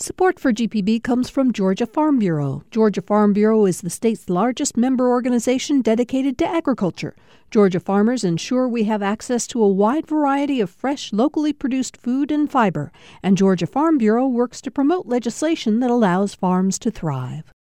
Support for GPB comes from Georgia Farm Bureau. Georgia Farm Bureau is the state's largest member organization dedicated to agriculture. Georgia farmers ensure we have access to a wide variety of fresh, locally produced food and fiber, and Georgia Farm Bureau works to promote legislation that allows farms to thrive.